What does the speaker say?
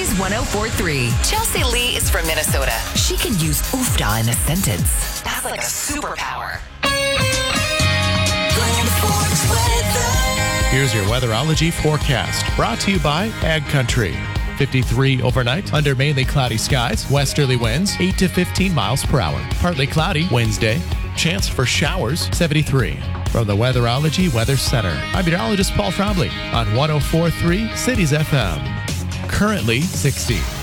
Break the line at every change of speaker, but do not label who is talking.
Cities 104.3. Chelsea Lee is from Minnesota. She can use oofda in a sentence. That's like a superpower.
Here's your weatherology forecast, brought to you by Ag Country. 53 overnight, under mainly cloudy skies, westerly winds 8 to 15 miles per hour. Partly cloudy Wednesday, chance for showers 73. From the Weatherology Weather Center, I'm meteorologist Paul Trombley on 104.3 Cities FM. Currently 60.